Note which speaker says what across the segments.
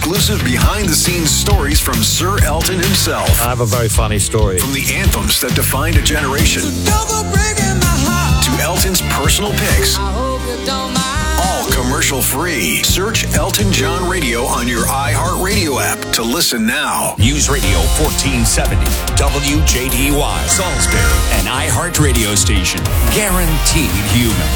Speaker 1: exclusive behind-the-scenes stories from Sir Elton himself.
Speaker 2: I have a very funny story.
Speaker 1: From the anthems that defined a generation to Elton's personal picks. All commercial-free. Search Elton John Radio on your iHeartRadio app to listen now.
Speaker 3: News Radio 1470, WJDY, Salisbury, an iHeart radio station. Guaranteed human.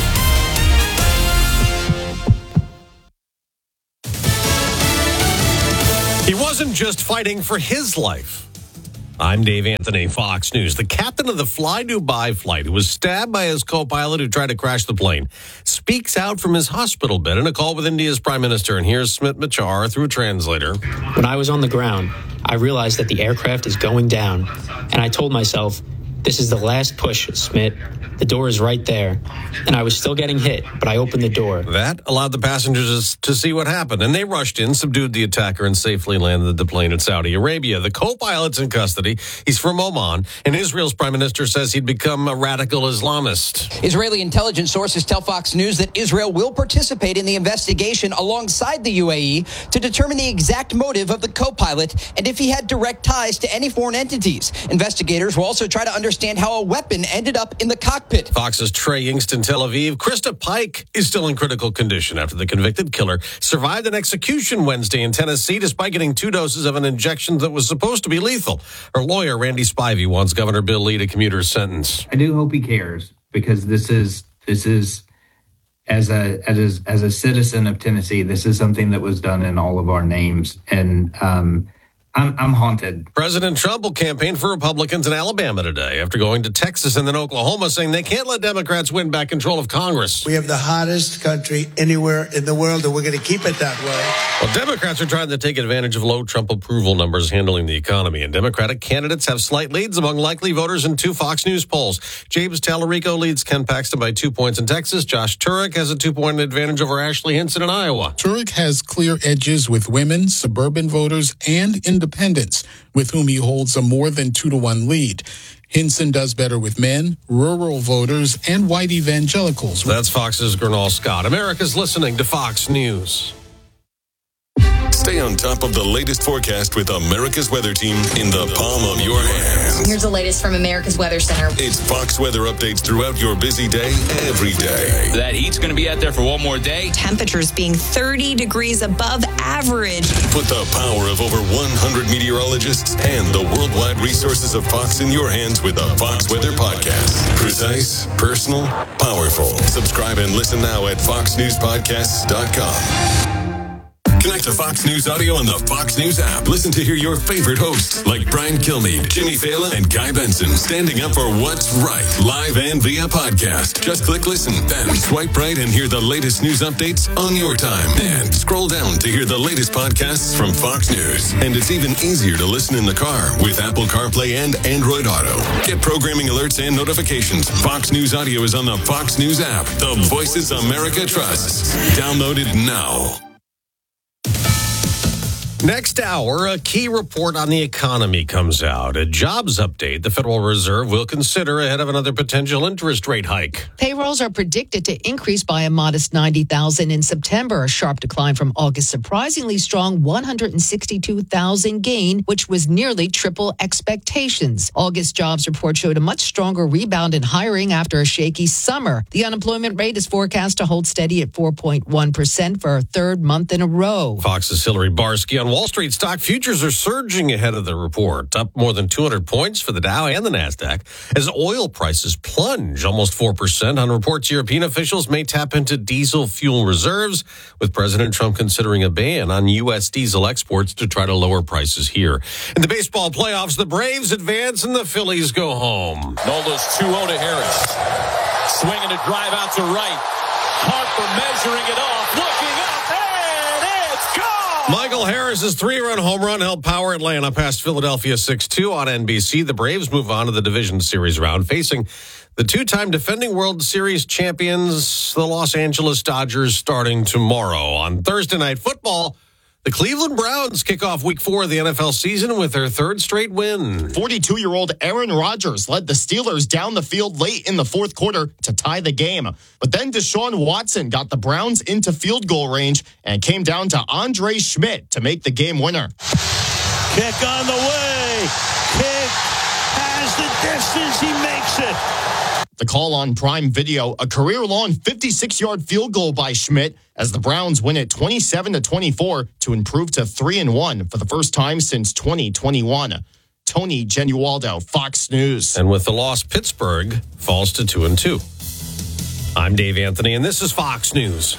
Speaker 4: He wasn't just fighting for his life. I'm Dave Anthony, Fox News. The captain of the Fly Dubai flight, who was stabbed by his co-pilot who tried to crash the plane, speaks out from his hospital bed in a call with India's prime minister. And here's Smit Machar through a translator.
Speaker 5: When I was on the ground, I realized that the aircraft is going down. And I told myself, this is the last push, Smit. The door is right there. And I was still getting hit, but I opened the door.
Speaker 4: That allowed the passengers to see what happened, and they rushed in, subdued the attacker, and safely landed the plane in Saudi Arabia. The co-pilot's in custody. He's from Oman, and Israel's prime minister says he'd become a radical Islamist.
Speaker 6: Israeli intelligence sources tell Fox News that Israel will participate in the investigation alongside the UAE to determine the exact motive of the co-pilot and if he had direct ties to any foreign entities. Investigators will also try to understand how a weapon ended up in the cockpit.
Speaker 4: Fox's Trey Yingst in Tel Aviv. Krista Pike is still in critical condition after the convicted killer survived an execution Wednesday in Tennessee despite getting 2 doses of an injection that was supposed to be lethal. Her lawyer, Randy Spivey, wants Governor Bill Lee to commute her sentence.
Speaker 7: I do hope he cares, because this is as a citizen of Tennessee, this is something that was done in all of our names, and I'm haunted.
Speaker 4: President Trump will campaign for Republicans in Alabama today after going to Texas and then Oklahoma, saying they can't let Democrats win back control of Congress.
Speaker 8: We have the hottest country anywhere in the world, and we're going to keep it that way.
Speaker 4: Well, Democrats are trying to take advantage of low Trump approval numbers handling the economy, and Democratic candidates have slight leads among likely voters in 2 Fox News polls. James Tallarico leads Ken Paxton by 2 points in Texas. Josh Turek has a 2-point advantage over Ashley Hinson in Iowa.
Speaker 9: Turek has clear edges with women, suburban voters, and independents, with whom he holds a more than 2-to-1 lead. Hinson does better with men, rural voters, and white evangelicals.
Speaker 4: That's Fox's Gernal Scott. America's listening to Fox News.
Speaker 10: Stay on top of the latest forecast with America's Weather Team in the palm of your hand.
Speaker 11: Here's the latest from America's Weather Center.
Speaker 10: It's Fox weather updates throughout your busy day, every day.
Speaker 12: That heat's going to be out there for one more day.
Speaker 11: Temperatures being 30 degrees above average.
Speaker 10: Put the power of over 100 meteorologists and the worldwide resources of Fox in your hands with the Fox Weather Podcast. Precise, personal, powerful. Subscribe and listen now at foxnewspodcasts.com. Connect to Fox News Audio on the Fox News app. Listen to hear your favorite hosts like Brian Kilmeade, Jimmy Fallon, and Guy Benson standing up for what's right, live and via podcast. Just click listen, then swipe right and hear the latest news updates on your time. And scroll down to hear the latest podcasts from Fox News. And it's even easier to listen in the car with Apple CarPlay and Android Auto. Get programming alerts and notifications. Fox News Audio is on the Fox News app. The voices America trusts. Download it now.
Speaker 4: Next hour, a key report on the economy comes out. A jobs update the Federal Reserve will consider ahead of another potential interest rate hike.
Speaker 13: Payrolls are predicted to increase by a modest 90,000 in September, a sharp decline from August's surprisingly strong 162,000 gain, which was nearly triple expectations. August jobs report showed a much stronger rebound in hiring after a shaky summer. The unemployment rate is forecast to hold steady at 4.1% for a 3rd month in a row.
Speaker 4: Fox's Hillary Barsky. On Wall Street, stock futures are surging ahead of the report, up more than 200 points for the Dow and the NASDAQ, as oil prices plunge almost 4%. On reports, European officials may tap into diesel fuel reserves, with President Trump considering a ban on U.S. diesel exports to try to lower prices here. In the baseball playoffs, the Braves advance and the Phillies go home.
Speaker 12: Nola's 2-0 to Harris. Swinging a drive out to right. Harper measuring it off, looking up, and it's gone!
Speaker 4: Michael Harris's 3-run home run helped power Atlanta past Philadelphia 6-2 on NBC. The Braves move on to the Division Series round, facing the 2-time defending World Series champions, the Los Angeles Dodgers, starting tomorrow. On Thursday Night Football, The Cleveland Browns kick off week 4 of the NFL season with their third straight win.
Speaker 2: 42-year-old Aaron Rodgers led the Steelers down the field late in the fourth quarter to tie the game. But then Deshaun Watson got the Browns into field goal range and came down to Andre Schmidt to make the game winner.
Speaker 14: Kick on the way. Kick has the distance. He makes it.
Speaker 2: The call on Prime Video, a career-long 56-yard field goal by Schmidt as the Browns win it 27-24 to improve to 3-1 for the first time since 2021. Tony Genualdo, Fox News.
Speaker 4: And with the loss, Pittsburgh falls to 2-2. I'm Dave Anthony, and this is Fox News.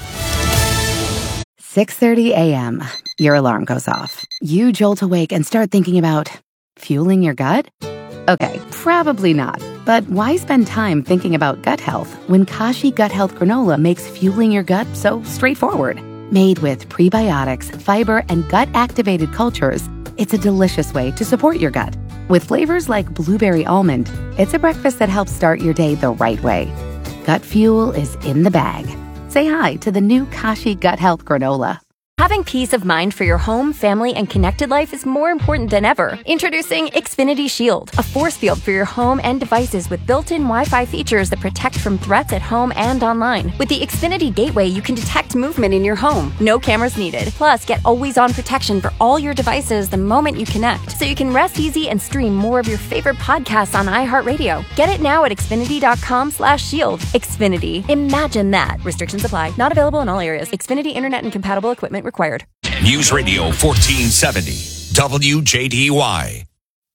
Speaker 15: 6:30 a.m. Your alarm goes off. You jolt awake and start thinking about fueling your gut? Okay, probably not. But why spend time thinking about gut health when Kashi Gut Health Granola makes fueling your gut so straightforward? Made with prebiotics, fiber, and gut-activated cultures, it's a delicious way to support your gut. With flavors like blueberry almond, it's a breakfast that helps start your day the right way. Gut fuel is in the bag. Say hi to the new Kashi Gut Health Granola.
Speaker 16: Having peace of mind for your home, family, and connected life is more important than ever. Introducing Xfinity Shield, a force field for your home and devices with built-in Wi-Fi features that protect from threats at home and online. With the Xfinity Gateway, you can detect movement in your home. No cameras needed. Plus, get always-on protection for all your devices the moment you connect, so you can rest easy and stream more of your favorite podcasts on iHeartRadio. Get it now at Xfinity.com/shield. Xfinity. Imagine that. Restrictions apply. Not available in all areas. Xfinity Internet and compatible equipment required.
Speaker 3: News Radio 1470, WJDY.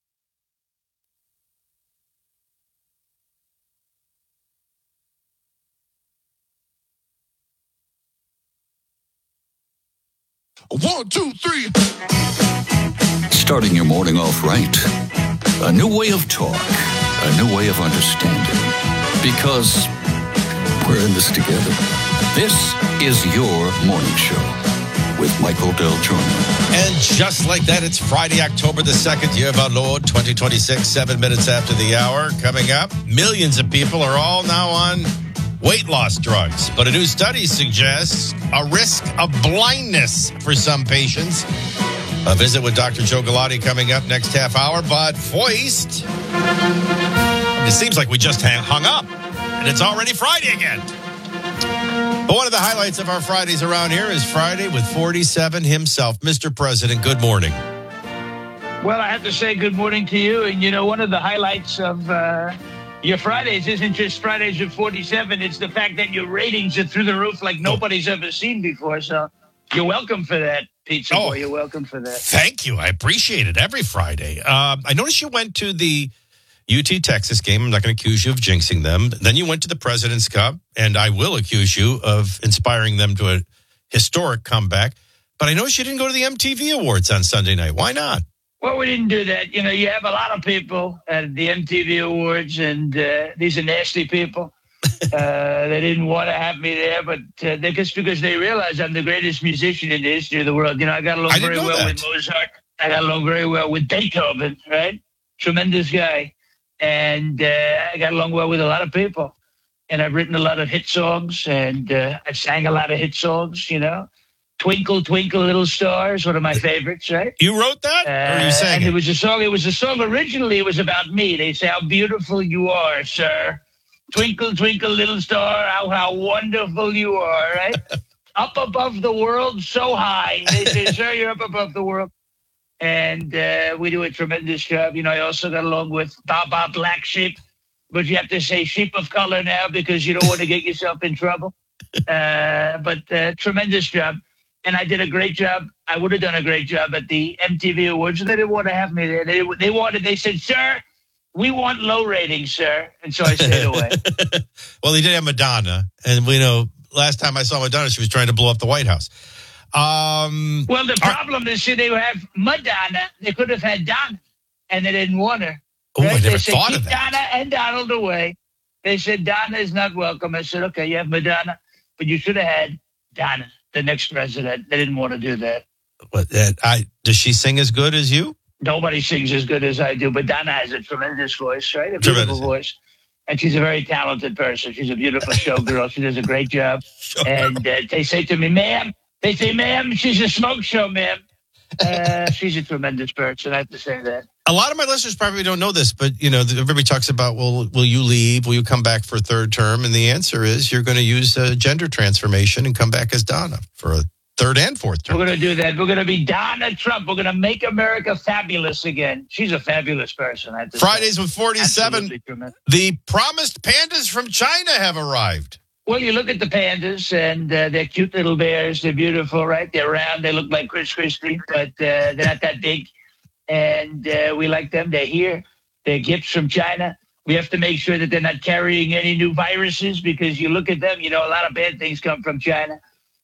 Speaker 17: One, two, three.
Speaker 1: Starting your morning off right. A new way of talk. A new way of understanding. Because we're in this together. This is your morning show with Michael Del Giorno.
Speaker 18: And just like that, it's Friday, October the 2nd, year of our Lord, 2026, 7 minutes after the hour. Coming up, millions of people are all now on weight loss drugs. But a new study suggests a risk of blindness for some patients. A visit with Dr. Joe Galati coming up next half hour. But Foist, it seems like we just hung up, and it's already Friday again. But one of the highlights of our Fridays around here is Friday with 47 himself. Mr. President, good morning.
Speaker 19: Well, I have to say good morning to you. And, you know, one of the highlights of your Fridays isn't just Fridays with 47. It's the fact that your ratings are through the roof like nobody's ever seen before. So you're welcome for that, Pizza Boy. You're welcome for that.
Speaker 18: Thank you. I appreciate it every Friday. I noticed you went to the UT Texas game. I'm not going to accuse you of jinxing them. Then you went to the President's Cup, and I will accuse you of inspiring them to a historic comeback. But I noticed you didn't go to the MTV Awards on Sunday night. Why not?
Speaker 19: Well, we didn't do that. You know, you have a lot of people at the MTV Awards, and these are nasty people. They didn't want to have me there, but just because they realize I'm the greatest musician in the history of the world. You know, I got along very well with Mozart. I got along very well with Beethoven, right? Tremendous guy. And I got along well with a lot of people. And I've written a lot of hit songs, and I sang a lot of hit songs, you know. Twinkle, Twinkle, Little Star is one of my favorites, right?
Speaker 18: You wrote that? Or you sang
Speaker 19: it? It was a song originally, it was about me. They say, how beautiful you are, sir. Twinkle, twinkle, little star, how wonderful you are, right? Up above the world, so high. They say, sir, you're up above the world. And we do a tremendous job. You know, I also got along with Baba Black Sheep, but you have to say sheep of color now because you don't want to get yourself in trouble. But tremendous job. And I did a great job. I would have done a great job at the MTV Awards. They didn't want to have me there. They said, sir, we want low ratings, sir. And so I stayed away.
Speaker 18: Well, they did have Madonna. And we know last time I saw Madonna, she was trying to blow up the White House.
Speaker 19: Well, the problem is, they have Madonna. They could have had Donna, and they didn't want her.
Speaker 18: Oh,
Speaker 19: right?
Speaker 18: I never
Speaker 19: they said,
Speaker 18: thought
Speaker 19: keep
Speaker 18: of that.
Speaker 19: Donna and Donald away. They said, Donna is not welcome. I said, okay, you have Madonna, but you should have had Donna, the next president. They didn't want to do that.
Speaker 18: But does she sing as good as you?
Speaker 19: Nobody sings as good as I do, but Donna has a tremendous voice, right? A beautiful voice. And she's a very talented person. She's a beautiful showgirl. She does a great job. And they say to me, ma'am, she's a smoke show, ma'am. She's a tremendous person, I have to say that.
Speaker 18: A lot of my listeners probably don't know this, but, everybody talks about, will you leave? Will you come back for a third term? And the answer is you're going to use gender transformation and come back as Donna for a third and fourth term.
Speaker 19: We're going to do that. We're going to be Donna Trump. We're going to make America fabulous again. She's a fabulous person. I have to
Speaker 18: Fridays
Speaker 19: say.
Speaker 18: with 47. The promised pandas from China have arrived.
Speaker 19: Well, you look at the pandas, and they're cute little bears. They're beautiful, right? They're round. They look like Chris Christie, but they're not that big. And we like them. They're here. They're gifts from China. We have to make sure that they're not carrying any new viruses, because you look at them, a lot of bad things come from China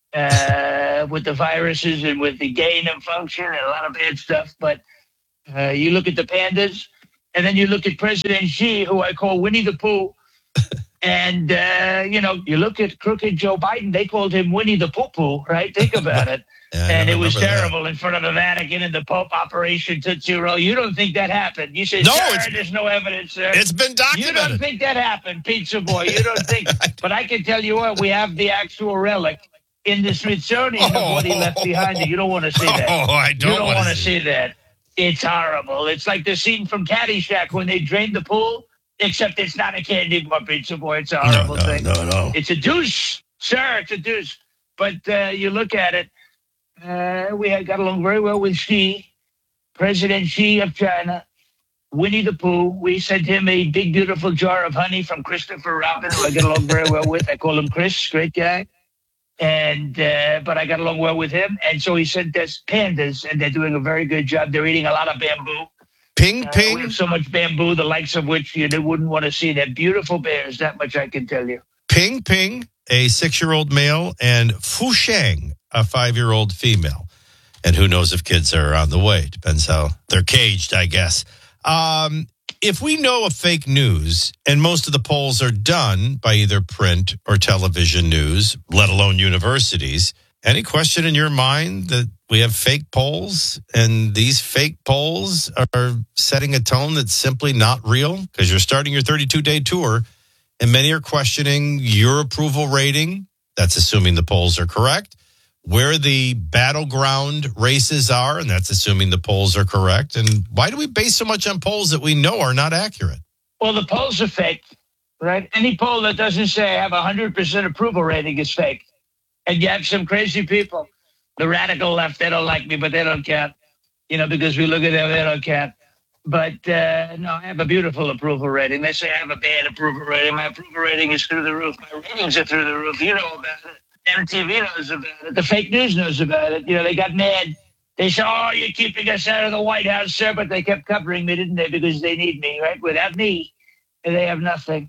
Speaker 19: with the viruses and with the gain of function and a lot of bad stuff. But you look at the pandas, and then you look at President Xi, who I call Winnie the Pooh. And, you look at crooked Joe Biden, they called him Winnie the Poo-Poo, right? Think about it.
Speaker 18: Yeah,
Speaker 19: and it was terrible in front of the Vatican and the Pope, Operation Tootsie Roll. You don't think that happened. You said, there's no evidence there.
Speaker 18: It's been documented.
Speaker 19: You don't think that happened, Pizza Boy. You don't think. But I can tell you what, we have the actual relic in the Smithsonian of what he left behind. You don't want to see that.
Speaker 18: I don't
Speaker 19: You don't want to see that. It's horrible. It's like the scene from Caddyshack when they drained the pool. Except it's not a candy bar, Pizza Boy. It's a horrible thing.
Speaker 18: No.
Speaker 19: It's a douche, sir. It's a douche. But you look at it, we had got along very well with Xi, President Xi of China, Winnie the Pooh. We sent him a big, beautiful jar of honey from Christopher Robin, who I get along very well with. I call him Chris, great guy. And but I got along well with him. And so he sent us pandas, and they're doing a very good job. They're eating a lot of bamboo.
Speaker 18: Ping.
Speaker 19: We have so much bamboo, the likes of which you wouldn't want to see. They're beautiful bears, that much I can tell you.
Speaker 18: Ping, a 6-year-old male, and Fu Shang, a 5-year-old female. And who knows if kids are on the way. Depends how they're caged, I guess. If we know of fake news, and most of the polls are done by either print or television news, let alone universities, any question in your mind that we have fake polls and these fake polls are setting a tone that's simply not real? Because you're starting your 32-day tour, and many are questioning your approval rating. That's assuming the polls are correct. Where the battleground races are, and that's assuming the polls are correct. And why do we base so much on polls that we know are not accurate?
Speaker 19: Well, the polls are fake, right? Any poll that doesn't say I have 100% approval rating is fake. And you have some crazy people. The radical left, they don't like me, but they don't count. Because we look at them, they don't count. But, no, I have a beautiful approval rating. They say I have a bad approval rating. My approval rating is through the roof. My ratings are through the roof. You know about it. MTV knows about it. The fake news knows about it. They got mad. They said, you're keeping us out of the White House, sir. But they kept covering me, didn't they? Because they need me, right? Without me, they have nothing.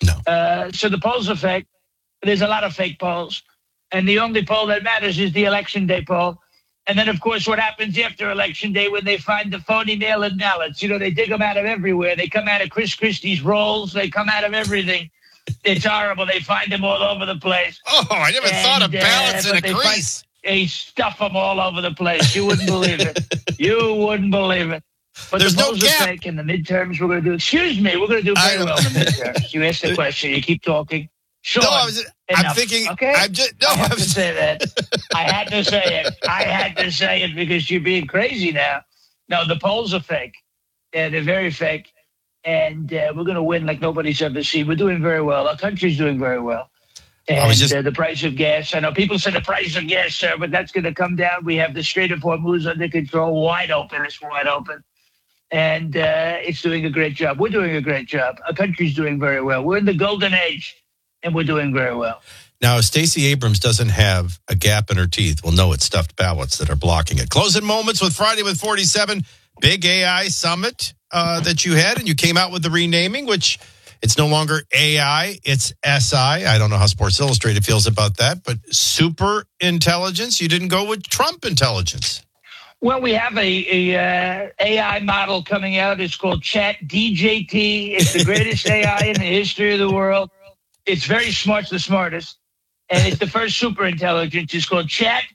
Speaker 18: No.
Speaker 19: So the polls are fake. There's a lot of fake polls. And the only poll that matters is the Election Day poll. And then, of course, what happens after Election Day when they find the phony mail-in ballots? They dig them out of everywhere. They come out of Chris Christie's rolls. They come out of everything. It's horrible. They find them all over the place.
Speaker 18: Oh, I never thought of ballots in a crease.
Speaker 19: They stuff them all over the place. You wouldn't believe it. You wouldn't believe it. But
Speaker 18: there's
Speaker 19: the
Speaker 18: no
Speaker 19: polls
Speaker 18: gap.
Speaker 19: are fake in the midterms. We're going to do. Excuse me. We're going to do very well in the midterms. You asked the question. You keep talking. Sure.
Speaker 18: No, I'm thinking.
Speaker 19: Okay.
Speaker 18: I
Speaker 19: have to say that. I had to say it. I had to say it because you're being crazy now. No, the polls are fake. They're very fake. And we're going to win like nobody's ever seen. We're doing very well. Our country's doing very well. And the price of gas. I know people say the price of gas, sir, but that's going to come down. We have the Strait of Hormuz under control, wide open. It's wide open. And it's doing a great job. We're doing a great job. Our country's doing very well. We're in the golden age, and we're doing very well.
Speaker 18: Now, if Stacey Abrams doesn't have a gap in her teeth, we'll know it's stuffed ballots that are blocking it. Closing moments with Friday with 47, big AI summit that you had, and you came out with the renaming, which it's no longer AI, it's SI. I don't know how Sports Illustrated feels about that, but super intelligence. You didn't go with Trump intelligence.
Speaker 19: Well, we have a AI model coming out. It's called ChatDJT. It's the greatest AI in the history of the world. It's very smart, the smartest. And it's the first super intelligence. It's called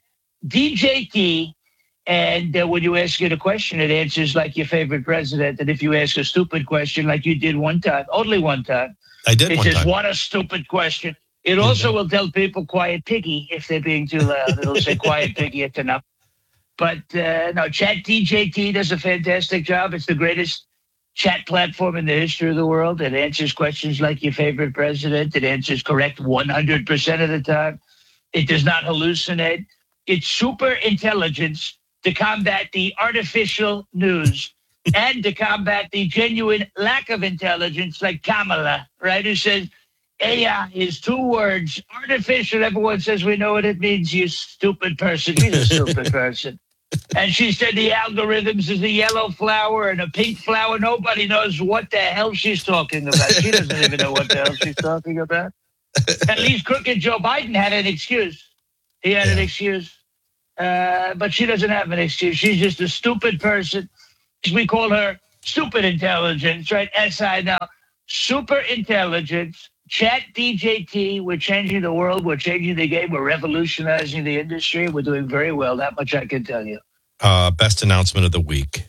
Speaker 19: ChatDJT. And when you ask it a question, it answers like your favorite president. And if you ask a stupid question like you did one time, only one time,
Speaker 18: I did
Speaker 19: it
Speaker 18: one
Speaker 19: says,
Speaker 18: time.
Speaker 19: what a stupid question. It also will tell people quiet piggy if they're being too loud. It'll say quiet piggy, it's enough. But no, ChatDJT does a fantastic job. It's the greatest chat platform in the history of the world. It answers questions like your favorite president. It answers correct 100% of the time. It does not hallucinate. It's super intelligence to combat the artificial news and to combat the genuine lack of intelligence like Kamala, right, who says AI is 2 words. Artificial, everyone says we know what it means, you stupid person. She's a stupid person. And she said the algorithms is a yellow flower and a pink flower. Nobody knows what the hell she's talking about. She doesn't even know what the hell she's talking about. At least crooked Joe Biden had an excuse. He had an excuse. But she doesn't have an excuse. She's just a stupid person. We call her stupid intelligence, right? SI now. Super intelligence. ChatDJT. We're changing the world. We're changing the game. We're revolutionizing the industry. We're doing very well. That much I can tell you.
Speaker 18: Best announcement of the week.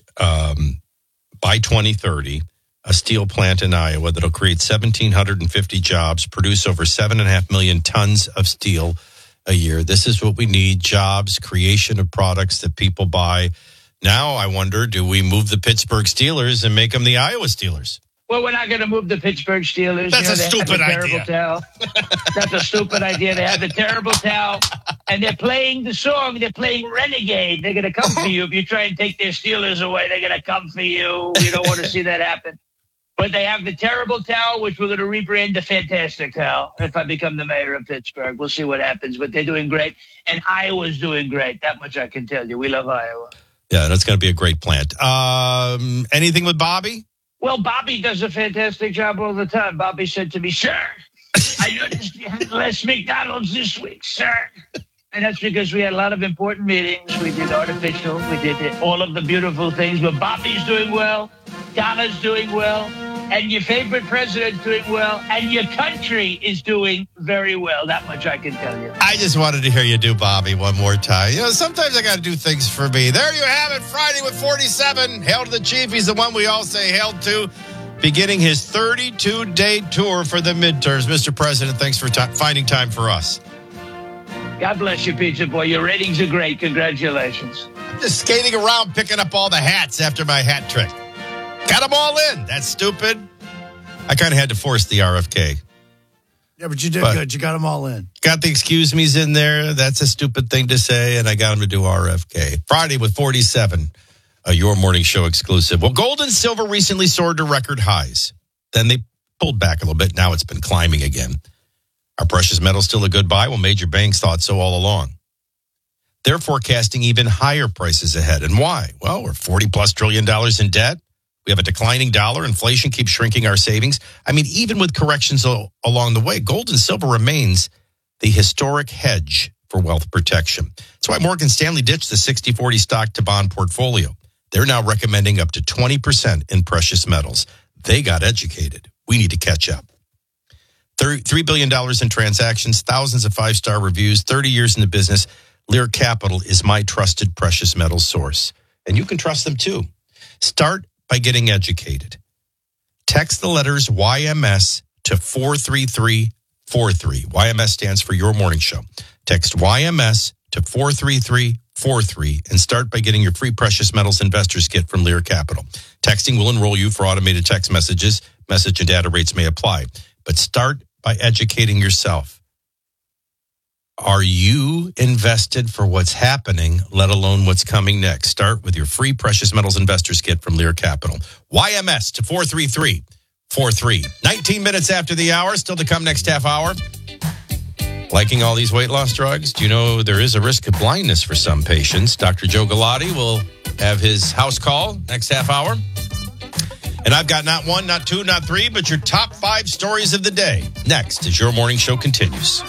Speaker 18: By 2030, a steel plant in Iowa that'll create 1,750 jobs, produce over 7.5 million tons of steel a year. This is what we need: jobs, creation of products that people buy. Now I wonder, do we move the Pittsburgh Steelers and make them the Iowa Steelers?
Speaker 19: Well, we're not going to move the Pittsburgh Steelers.
Speaker 18: That's a stupid
Speaker 19: idea. That's a stupid idea. They have the terrible towel, and they're playing the song. They're playing Renegade. They're going to come for you. If you try and take their Steelers away, they're going to come for you. You don't want to see that happen. But they have the terrible towel, which we're going to rebrand the fantastic towel if I become the mayor of Pittsburgh. We'll see what happens. But they're doing great, and Iowa's doing great. That much I can tell you. We love Iowa.
Speaker 18: Yeah, that's going to be a great plant. Anything with Bobby?
Speaker 19: Well, Bobby does a fantastic job all the time. Bobby said to me, "Sir, I noticed you had less McDonald's this week, sir." And that's because we had a lot of important meetings. We did artificial. We did all of the beautiful things. But Bobby's doing well. Donna's doing well. And your favorite president's doing well. And your country is doing very well. That much I can tell you.
Speaker 18: I just wanted to hear you do Bobby one more time. You know, sometimes I got to do things for me. There you have it. Friday with 47. Hail to the chief. He's the one we all say hail to. Beginning his 32-day tour for the midterms. Mr. President, thanks for finding time for us.
Speaker 19: God bless you, Pizza Boy. Your ratings are great. Congratulations.
Speaker 18: I'm just skating around picking up all the hats after my hat trick. Got them all in. That's stupid. I kind of had to force the RFK.
Speaker 20: Yeah, but you did good. You got them all in.
Speaker 18: Got the excuse me's in there. That's a stupid thing to say, and I got him to do RFK. Friday with 47, your morning show exclusive. Well, gold and silver recently soared to record highs. Then they pulled back a little bit. Now it's been climbing again. Are precious metals still a good buy? Well, major banks thought so all along. They're forecasting even higher prices ahead. And why? Well, we're $40+ trillion in debt. We have a declining dollar. Inflation keeps shrinking our savings. I mean, even with corrections along the way, gold and silver remains the historic hedge for wealth protection. That's why Morgan Stanley ditched the 60-40 stock to bond portfolio. They're now recommending up to 20% in precious metals. They got educated. We need to catch up. $3 billion in transactions, thousands of 5-star reviews, 30 years in the business. Lear Capital is my trusted precious metals source. And you can trust them too. Start by getting educated. Text the letters YMS to 43343. YMS stands for Your Morning Show. Text YMS to 43343 and start by getting your free precious metals investors kit from Lear Capital. Texting will enroll you for automated text messages. Message and data rates may apply. But start by educating yourself. Are you invested for what's happening, let alone what's coming next? Start with your free precious metals investors kit from Lear Capital. YMS to 43343. 19 minutes after the hour, still to come next half hour. Liking all these weight loss drugs? Do you know there is a risk of blindness for some patients? Dr. Joe Galati will have his house call next half hour. And I've got not one, not two, not three, but your top 5 stories of the day. Next, as your morning show continues.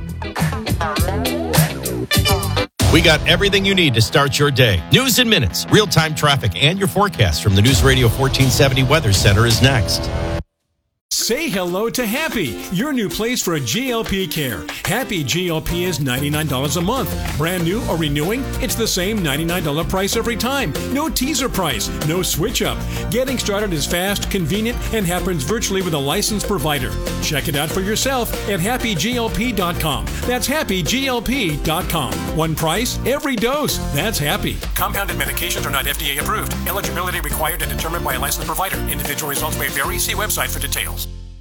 Speaker 18: We got everything you need to start your day. News in minutes, real-time traffic, and your forecast from the News Radio 1470 Weather Center is next.
Speaker 21: Say hello to Happy, your new place for a GLP care. Happy GLP is $99 a month. Brand new or renewing, it's the same $99 price every time. No teaser price, no switch up. Getting started is fast, convenient, and happens virtually with a licensed provider. Check it out for yourself at happyglp.com. That's happyglp.com. One price, every dose. That's Happy. Compounded medications are not FDA approved. Eligibility required and determined by a licensed provider. Individual results may vary. See website for details.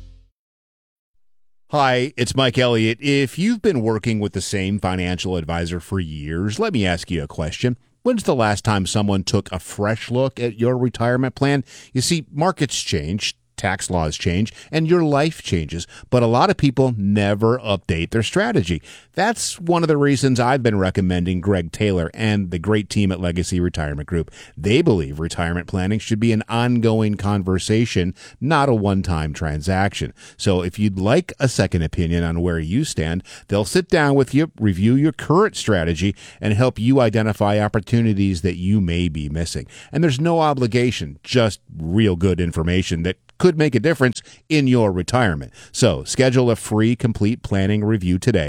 Speaker 22: Hi, it's Mike Elliott. If you've been working with the same financial advisor for years, let me ask you a question. When's the last time someone took a fresh look at your retirement plan? You see, markets change, tax laws change, and your life changes, but a lot of people never update their strategy. That's one of the reasons I've been recommending Greg Taylor and the great team at Legacy Retirement Group. They believe retirement planning should be an ongoing conversation, not a one-time transaction. So if you'd like a second opinion on where you stand, they'll sit down with you, review your current strategy, and help you identify opportunities that you may be missing. And there's no obligation, just real good information that could make a difference in your retirement. So schedule a free complete planning review today.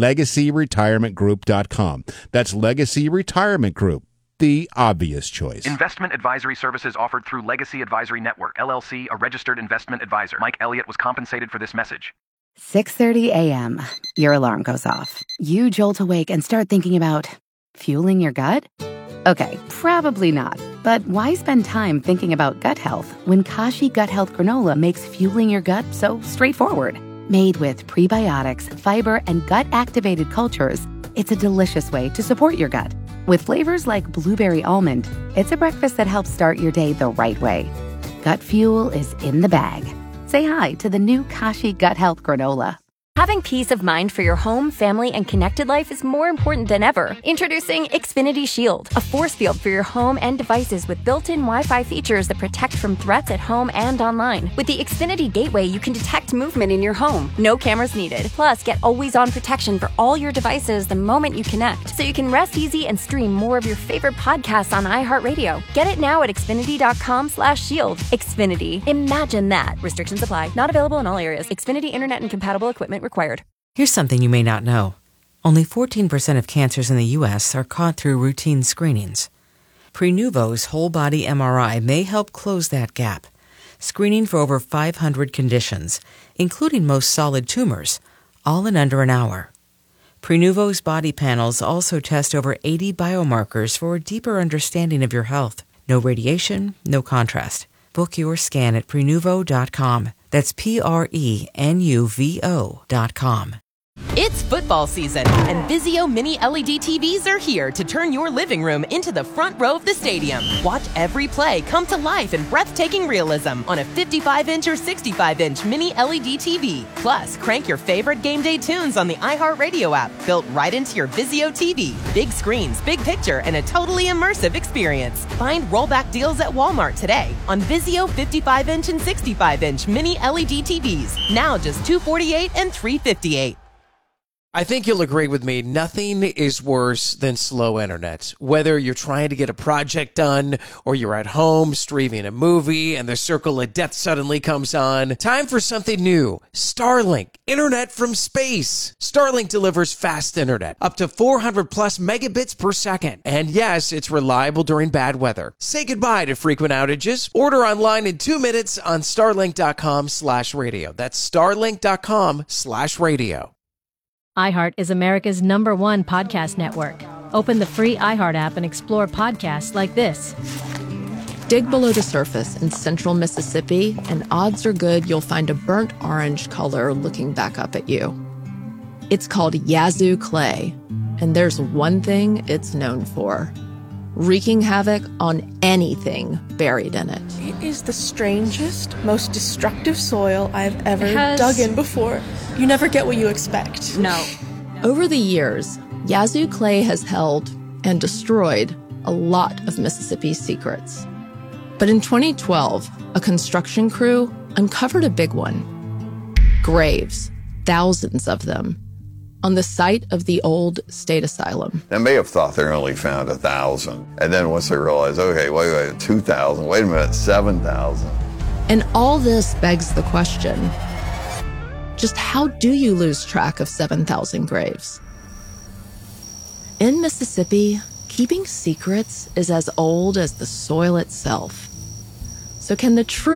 Speaker 22: LegacyRetirementGroup.com. That's Legacy Retirement Group, the obvious choice.
Speaker 23: Investment advisory services offered through Legacy Advisory Network, LLC, a registered investment advisor. Mike Elliott was compensated for this message.
Speaker 15: 6:30 a.m. Your alarm goes off. You jolt awake and start thinking about fueling your gut? Okay, probably not. But why spend time thinking about gut health when Kashi Gut Health Granola makes fueling your gut so straightforward? Made with prebiotics, fiber, and gut-activated cultures, it's a delicious way to support your gut. With flavors like blueberry almond, it's a breakfast that helps start your day the right way. Gut fuel is in the bag. Say hi to the new Kashi Gut Health Granola.
Speaker 16: Having peace of mind for your home, family, and connected life is more important than ever. Introducing Xfinity Shield, a force field for your home and devices with built-in Wi-Fi features that protect from threats at home and online. With the Xfinity Gateway, you can detect movement in your home. No cameras needed. Plus, get always-on protection for all your devices the moment you connect, so you can rest easy and stream more of your favorite podcasts on iHeartRadio. Get it now at Xfinity.com/shield. Xfinity. Imagine that. Restrictions apply. Not available in all areas. Xfinity Internet and compatible equipment required.
Speaker 24: Here's something you may not know. Only 14% of cancers in the U.S. are caught through routine screenings. Prenuvo's whole-body MRI may help close that gap, screening for over 500 conditions, including most solid tumors, all in under an hour. Prenuvo's body panels also test over 80 biomarkers for a deeper understanding of your health. No radiation, no contrast. Book your scan at Prenuvo.com. That's Prenuvo.com.
Speaker 25: It's football season, and Vizio Mini LED TVs are here to turn your living room into the front row of the stadium. Watch every play come to life in breathtaking realism on a 55-inch or 65-inch Mini LED TV. Plus, crank your favorite game day tunes on the iHeartRadio app, built right into your Vizio TV. Big screens, big picture, and a totally immersive experience. Find rollback deals at Walmart today on Vizio 55-inch and 65-inch Mini LED TVs. Now just $248 and $358.
Speaker 26: I think you'll agree with me, nothing is worse than slow internet. Whether you're trying to get a project done or you're at home streaming a movie and the circle of death suddenly comes on, time for something new. Starlink, internet from space. Starlink delivers fast internet, up to 400 plus megabits per second. And yes, it's reliable during bad weather. Say goodbye to frequent outages. Order online in 2 minutes on starlink.com/radio. That's starlink.com/radio.
Speaker 27: iHeart is America's #1 podcast network. Open the free iHeart app and explore podcasts like this.
Speaker 28: Dig below the surface in central Mississippi, and odds are good you'll find a burnt orange color looking back up at you. It's called Yazoo clay, and there's one thing it's known for: wreaking havoc on anything buried in it.
Speaker 29: It is the strangest, most destructive soil I've ever dug in before. You never get what you expect.
Speaker 28: No. Over the years, Yazoo clay has held and destroyed a lot of Mississippi's secrets. But in 2012, a construction crew uncovered a big one. Graves, thousands of them, on the site of the old state asylum.
Speaker 30: They may have thought they only found 1,000. And then once they realized, okay, wait, 2,000, wait a minute, 7,000.
Speaker 28: And all this begs the question, just how do you lose track of 7,000 graves? In Mississippi, keeping secrets is as old as the soil itself. So can the truth